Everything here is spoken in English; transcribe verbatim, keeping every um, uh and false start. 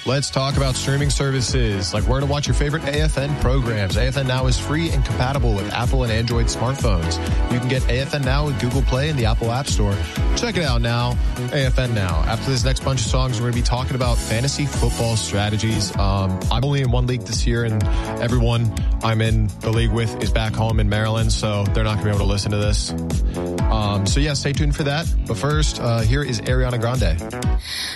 let's talk about streaming services, like where to watch your favorite A F N programs. A F N Now is free and compatible with Apple and Android smartphones. You can get A F N Now with Google Play and the Apple App Store. Check it out now, A F N Now. After this next bunch of songs, we're going to be talking about fantasy football strategies. Um, I'm only in one league this year, and everyone I'm in the league with is back home in Maryland, so they're not going to be able to listen to this. Um, so yeah, stay tuned for that. But first, uh, here is Ariana Grande.